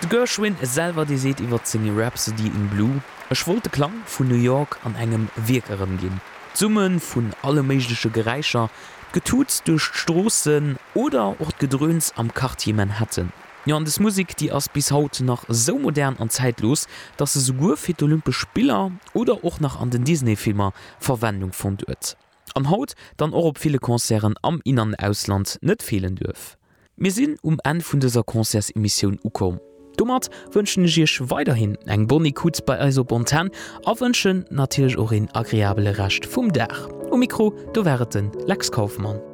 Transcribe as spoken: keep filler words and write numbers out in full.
De Gershwin selber die seht iwwer zinge Rhapsody in Blue, ech wollte Klang vun New York an engem Wirkerem ginn. Summen vun alle méiglesche Geräicher, getut durch Strossen oder och Gedröns am Quartier Manhattan. Ja, an des Musik, die ass bis haut noch so modern an zeitlos, dat se sogur fir d'Olympisch Spieler oder och nach an den Disney-Filmer Verwendung vun huet. An Haut dann auch op viele Konzeren am inneren Ausland net fehlen dürf. Mir sinn um en vun dieser Konzersemission ukom. Dommer wünschen ich weiterhin eng Bonnie Kuz bei Eiso Bontan, a wünschen natürlich auch ein agreeable Recht vum Dach. O Mikro, du wärten Lex Kaufmann.